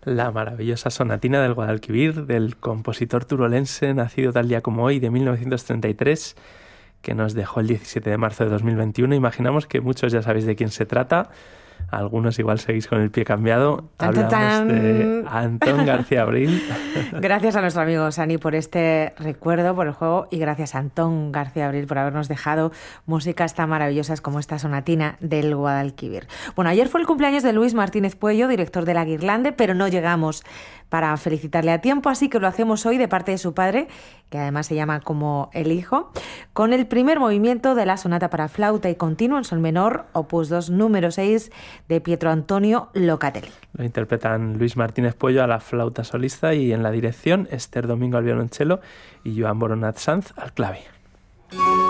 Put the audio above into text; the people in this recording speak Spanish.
La maravillosa sonatina del Guadalquivir, del compositor turolense nacido tal día como hoy, de 1933, que nos dejó el 17 de marzo de 2021. Imaginamos que muchos ya sabéis de quién se trata. Algunos igual seguís con el pie cambiado. Hablamos de Antón García Abril. Gracias a nuestro amigo Sani por este recuerdo, por el juego, y gracias a Antón García Abril por habernos dejado músicas tan maravillosas como esta sonatina del Guadalquivir. Bueno, ayer fue el cumpleaños de Luis Martínez Puello, director de La Guirlande, pero no llegamos para felicitarle a tiempo, así que lo hacemos hoy de parte de su padre, que además se llama como el hijo, con el primer movimiento de la sonata para flauta y continuo en sol menor, opus 2, número 6, de Pietro Antonio Locatelli. Lo interpretan Luis Martínez Puello a la flauta solista y en la dirección Esther Domingo al violonchelo y Joan Boronat Sanz al clave.